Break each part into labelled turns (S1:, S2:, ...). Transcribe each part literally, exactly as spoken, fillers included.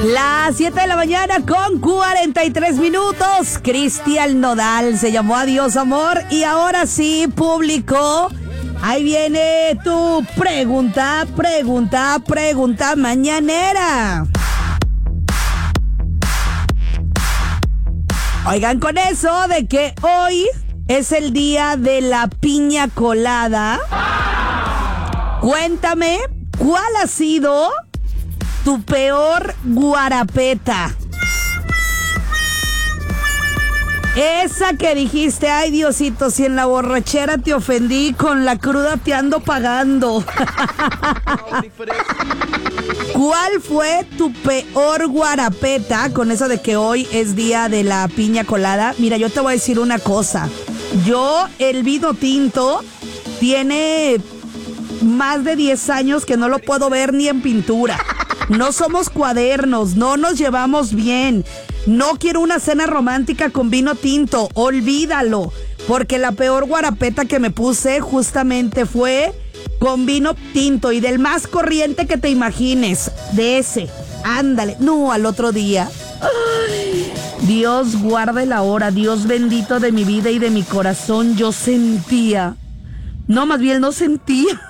S1: Las siete de la mañana con cuarenta y tres minutos. Cristian Nodal se llamó Adiós Amor. Y ahora sí, público, ahí viene tu pregunta, pregunta, pregunta mañanera. Oigan, con eso de que hoy es el día de la piña colada, cuéntame, ¿cuál ha sido tu peor guarapeta? Esa que dijiste, ay Diosito, si en la borrachera te ofendí, con la cruda te ando pagando. ¿Cuál fue tu peor guarapeta con eso de que hoy es día de la piña colada? Mira, yo te voy a decir una cosa. Yo, el vino tinto, tiene más de diez años que no lo puedo ver ni en pintura. No somos cuadernos, no nos llevamos bien. No quiero una cena romántica con vino tinto, olvídalo. Porque la peor guarapeta que me puse justamente fue con vino tinto y del más corriente que te imagines. De ese, ándale, no, al otro día. Ay, Dios guarde la hora, Dios bendito de mi vida y de mi corazón, yo sentía. No, más bien no sentía.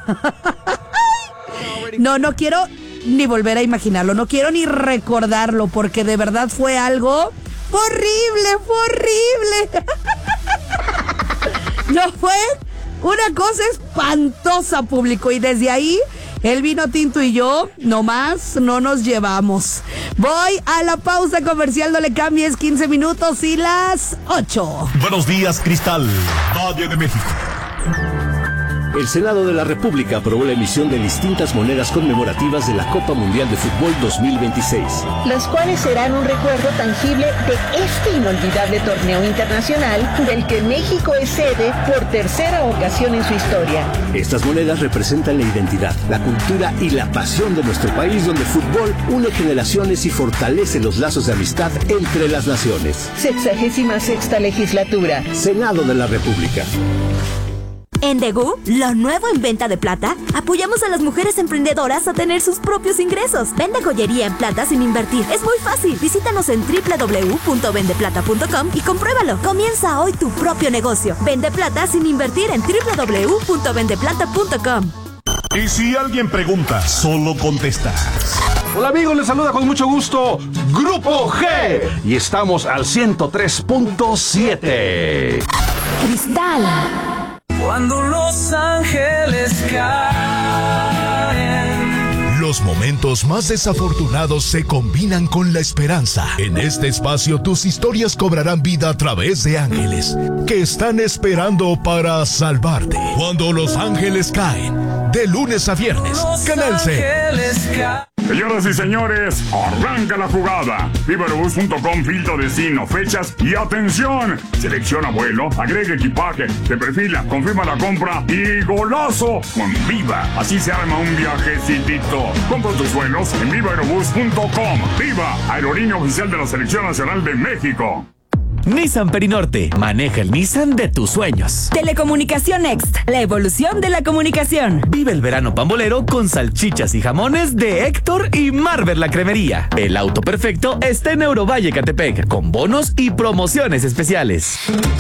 S1: No, no quiero ni volver a imaginarlo, no quiero ni recordarlo, porque de verdad fue algo horrible, fue horrible. No, fue una cosa espantosa, público, y desde ahí el vino tinto y yo nomás no nos llevamos. Voy a la pausa comercial, no le cambies, quince minutos y las ocho.
S2: Buenos días, Cristal, Valle de México.
S3: El Senado de la República aprobó la emisión de distintas monedas conmemorativas de la Copa Mundial de Fútbol dos mil veintiséis.
S4: Las cuales serán un recuerdo tangible de este inolvidable torneo internacional del que México es sede por tercera ocasión en su historia.
S3: Estas monedas representan la identidad, la cultura y la pasión de nuestro país, donde el fútbol une generaciones y fortalece los lazos de amistad entre las naciones.
S4: Sexagésima sexta legislatura.
S3: Senado de la República.
S5: En Degu, lo nuevo en venta de plata, apoyamos a las mujeres emprendedoras a tener sus propios ingresos. Vende joyería en plata sin invertir. Es muy fácil. Visítanos en doble u doble u doble u punto vende plata punto com y compruébalo. Comienza hoy tu propio negocio. Vende plata sin invertir en doble u doble u doble u punto vende plata punto com.
S2: Y si alguien pregunta, solo contestas.
S6: Hola amigos, les saluda con mucho gusto Grupo G y estamos al ciento tres punto siete.
S5: Cristal.
S7: Cuando los ángeles caen.
S2: Los momentos más desafortunados se combinan con la esperanza. En este espacio tus historias cobrarán vida a través de ángeles que están esperando para salvarte. Cuando los ángeles caen, de lunes a viernes, Canal C.
S8: Señoras y señores, arranca la jugada. Viva Aerobús punto com, filtro destino, fechas y atención. Selecciona vuelo, agrega equipaje, te perfila, confirma la compra y golazo con Viva. Así se arma un viajecitito. Compra tus vuelos en Viva Aerobús punto com. Viva, aerolínea oficial de la Selección Nacional de México.
S9: Nissan Perinorte, maneja el Nissan de tus sueños.
S10: Telecomunicación Next, la evolución de la comunicación.
S9: Vive el verano pambolero con salchichas y jamones de Héctor y Marver la Cremería. El auto perfecto está en Eurovalle Catepec, con bonos y promociones especiales.